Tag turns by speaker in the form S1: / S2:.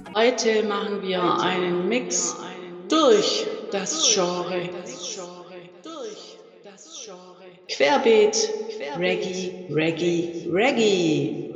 S1: Heute machen wir einen Mix durch das Genre. Querbeet, Reggae, Reggae, Reggae.